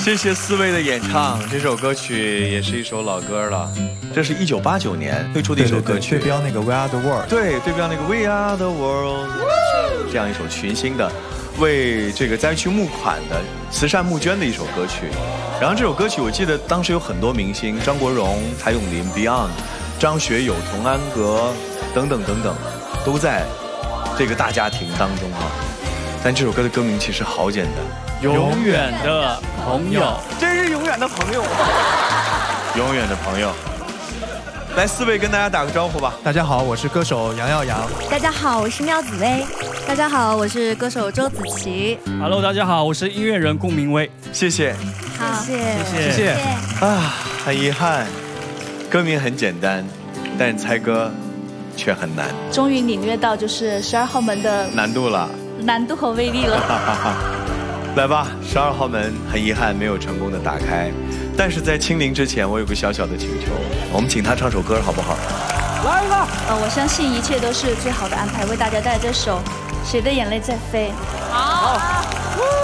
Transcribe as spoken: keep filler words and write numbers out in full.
谢谢四位的演唱，这首歌曲也是一首老歌了，这是一九八九年推出的一首歌曲， 对标那个 We Are the World， 对，对标那个 We Are the World 这样一首群星的为这个灾区募款的慈善募捐的一首歌曲。然后这首歌曲我记得当时有很多明星，张国荣、谭咏麟、Beyond、张学友、童安格等等等等，都在这个大家庭当中啊。但这首歌的歌名其实好简单， 永远的朋友， 真是永远的朋友，永远的朋友。来，四位跟大家打个招呼吧。 大家好，我是歌手杨耀扬。 大家好，我是廖紫薇。大家好，我是歌手周子琪。 Hello， 大家好，我是音乐人顾明威。 谢谢， 好，谢谢谢谢。 啊，很遗憾，歌名很简单，但是猜歌却很难。 终于领略到就是十二号门的难度了， 难度和威力了。 来吧，十二号门很遗憾没有成功的打开，但是在清零之前，我有个小小的请求，我们请他唱首歌好不好？ 来了。 呃，我相信一切都是最好的安排，为大家带来这首《谁的眼泪在飞》。 好。